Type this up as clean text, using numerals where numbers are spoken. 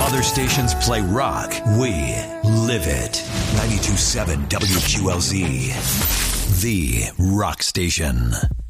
Other stations play rock. We live it. 92.7 WQLZ. The Rock Station.